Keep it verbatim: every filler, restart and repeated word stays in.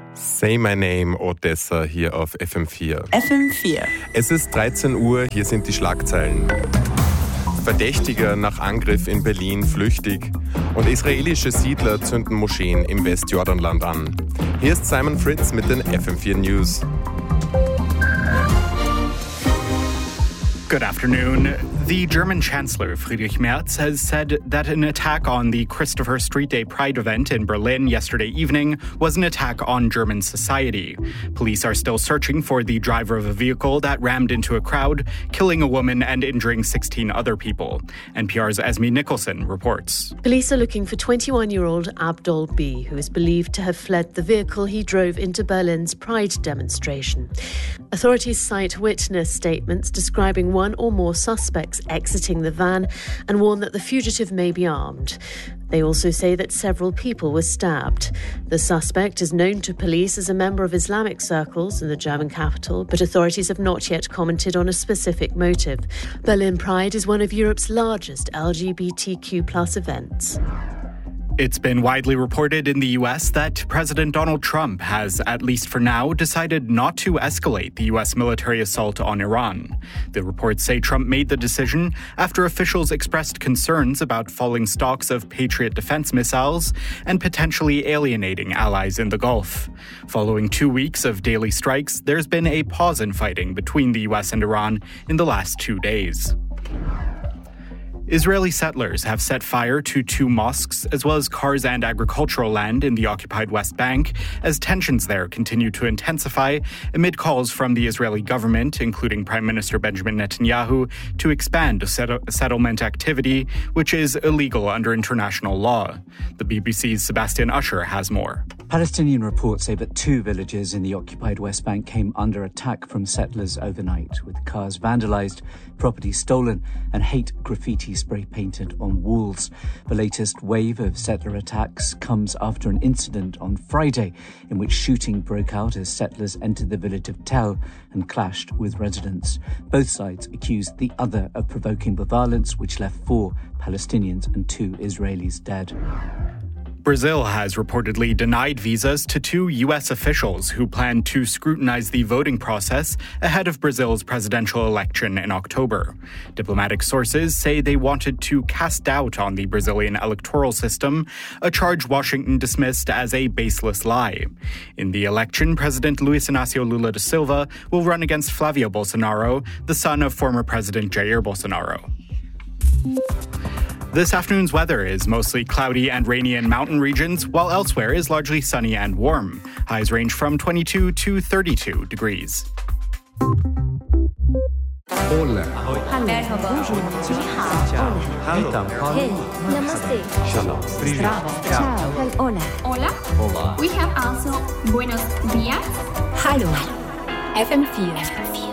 Say My Name, Odessa, hier auf F M vier. F M vier. Es ist dreizehn Uhr, hier sind die Schlagzeilen. Verdächtiger nach Angriff in Berlin flüchtig und israelische Siedler zünden Moscheen im Westjordanland an. Hier ist Simon Fritz mit den F M vier News. Good afternoon. The German Chancellor Friedrich Merz has said that an attack on the Christopher Street Day Pride event in Berlin yesterday evening was an attack on German society. Police are still searching for the driver of a vehicle that rammed into a crowd, killing a woman and injuring sixteen other people. N P R's Esme Nicholson reports. Police are looking for twenty-one-year-old Abdul B, who is believed to have fled the vehicle he drove into Berlin's Pride demonstration. Authorities cite witness statements describing one or more suspects exiting the van and warn that the fugitive may be armed. They also say that several people were stabbed. The suspect is known to police as a member of Islamic circles in the German capital, but authorities have not yet commented on a specific motive. Berlin Pride is one of Europe's largest L G B T Q plus events. It's been widely reported in the U S that President Donald Trump has, at least for now, decided not to escalate the U S military assault on Iran. The reports say Trump made the decision after officials expressed concerns about falling stocks of Patriot defense missiles and potentially alienating allies in the Gulf. Following two weeks of daily strikes, there's been a pause in fighting between the U S and Iran in the last two days. Israeli settlers have set fire to two mosques, as well as cars and agricultural land in the occupied West Bank, as tensions there continue to intensify amid calls from the Israeli government, including Prime Minister Benjamin Netanyahu, to expand set- settlement activity, which is illegal under international law. The B B C's Sebastian Usher has more. Palestinian reports say that two villages in the occupied West Bank came under attack from settlers overnight, with cars vandalized, property stolen, and hate graffiti spray painted on walls. The latest wave of settler attacks comes after an incident on Friday in which shooting broke out as settlers entered the village of Tel and clashed with residents. Both sides accused the other of provoking the violence, which left four Palestinians and two Israelis dead. Brazil has reportedly denied visas to two U S officials who plan to scrutinize the voting process ahead of Brazil's presidential election in October. Diplomatic sources say they wanted to cast doubt on the Brazilian electoral system, a charge Washington dismissed as a baseless lie. In the election, President Luiz Inácio Lula da Silva will run against Flávio Bolsonaro, the son of former President Jair Bolsonaro. This afternoon's weather is mostly cloudy and rainy in mountain regions, while elsewhere is largely sunny and warm. Highs range from twenty-two to thirty-two degrees. Hola. Merhaba. Hello. Hey. Namaste. Shalom. Ciao. Hola. Hola. Hola. We have also buenos días. Hallo. F M vier.